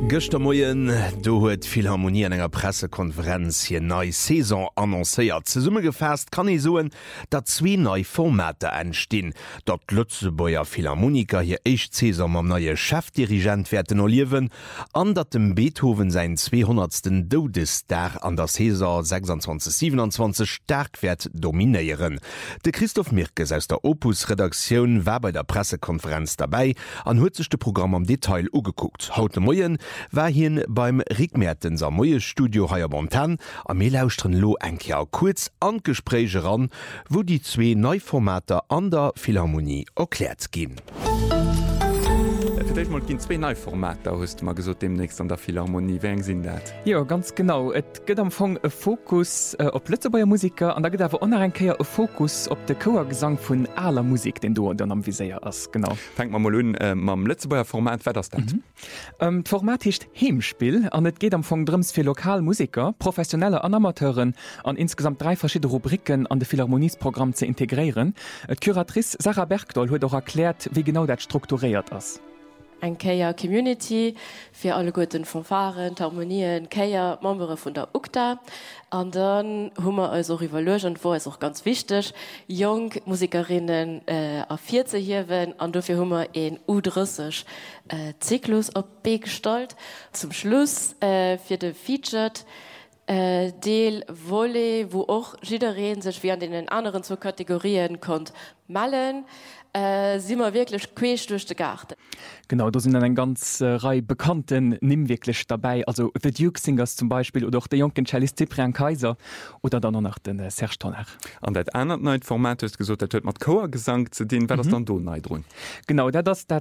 Gëster Moien, do huet Philharmonie an enger Pressekonferenz hier neii Saison annoncéiert. Ze Summe gefasst kann I soen, dat zwee neii Formate entstinn, dat Lützebauer Philharmoniker hier echt Saison am neue Chefdirigent werden erliewen, an dat dem Beethoven sein 200. Todesdag an der Saison 26/27 stark werd dominieren. De Christoph Mirkes aus der Opus-Redaktion war bei der Pressekonferenz dabei an huet sich de Programm am Detail ugeguckt. Haute Moien war hien beim Rigmertens am Moie Studio Haier Montan am Melausren Lo enker kurz angespräche ran, wo die zwee Neuformater an der Philharmonie erklärt ginn. Mal gin zwei Neuformater hast mal gesot demnächst an der Philharmonie weng sinn dat. Ja ganz genau. Et gëtt am Fong e Fokus op Lützebauer Musiker an da gët awer onerenkeier e Fokus op de Chorgesang vun aller Musik, den du dann am Viséier ass genau. Fängt man mal an mam Lützebauer Format wetters dat. Format hicht Heemspiel an et geht am Fong drums fir Lokalmusiker, professionelle an Amateuren an insgesamt 3 verschiedene Rubriken an de Philharmoniesprogramm ze integrieren. Et Kuratrice Sarah Bergdoll huet auch erklärt, wie genau dat strukturiert ass. Ein Keier Community fir alle guten Fanfaren, Harmonien, Keier, Membre vun der UKTA. Und dann hummer also Rivalogent, wo es auch ganz wichtig, Jung Musikerinnen a 14 hierwen, an dofir hummer en U30 Zyklus op B gestalt. Zum Schluss fir de Featured Deel Volley, wo auch jidereen sech wie an den anderen zu Kategorien konnt mallen. Si wir wirklich queesch durch de Garten. Genau, da sind eine ganze Reihe Bekannten nimm wirklich dabei, also The Duke Singers zum Beispiel oder auch der jungen Cellist Cyprian Kaiser oder dann noch den Serge Tonner. An dat einer neuen Format ist gesagt, dat mat Chorgesang zu den, wer das dann do neidrun. Genau, das